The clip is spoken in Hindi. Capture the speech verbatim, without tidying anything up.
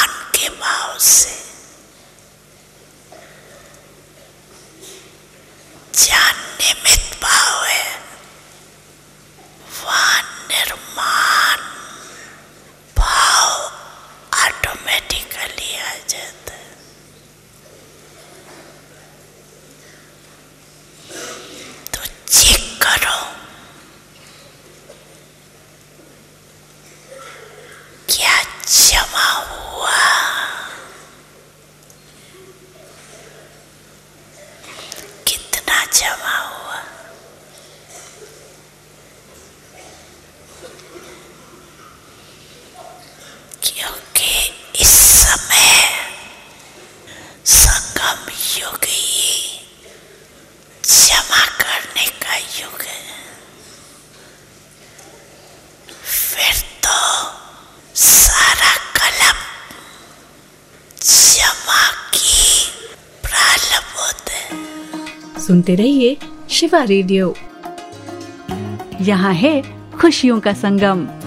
मान के भाव से, जहाँ निमित्त भाव है वहाँ निर्माण भाव ऑटोमेटिकली आ जाता है। तो चेक करो क्या जमा हुआ, कितना जमा हुआ। क्योंकि इस समय संगम युग ही जमा करने का युग है। फिर तो सारा कलम जमा की प्रारंभ होते हैं। सुनते रहिए शिवा रेडियो, यहाँ है खुशियों का संगम।